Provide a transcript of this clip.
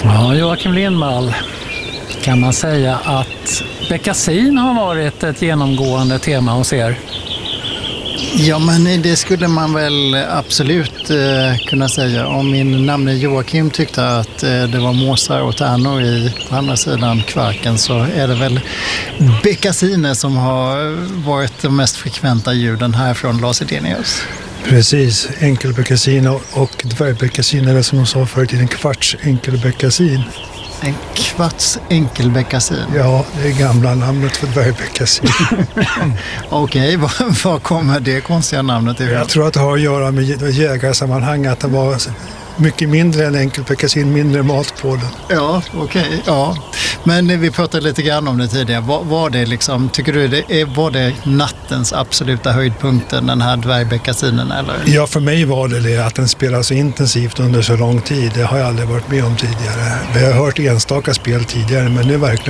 Ja, Joakim Lindvall, kan man säga att bekkasin har varit ett genomgående tema hos er? Ja, men det skulle man väl absolut kunna säga. Om min namne Joakim tyckte att det var måsar och tärnor på andra sidan kvarken, så är det väl beckasiner som har varit de mest frekventa ljuden här från Lars Edenius. Precis, enkelbeckasin och dvärgbeckasin är det som de sa förut, en kvarts enkelbeckasin. En kvarts enkelbeckasin? Ja, det är gamla namnet för dvärgbeckasin. Okej, var kommer det konstiga namnet ifrån? Jag tror att det har att göra med jägarsammanhang, att det var mycket mindre än enkelbeckasin, mindre mat på den. Ja, okej. Ja. Men vi pratade lite grann om det tidigare. Var det liksom, tycker du var det nattens absoluta höjdpunkten, den här dvärgbeckasinen, eller? Ja, för mig var det att den spelar så intensivt under så lång tid. Det har jag aldrig varit med om tidigare. Vi har hört enstaka spel tidigare, men det är verkligen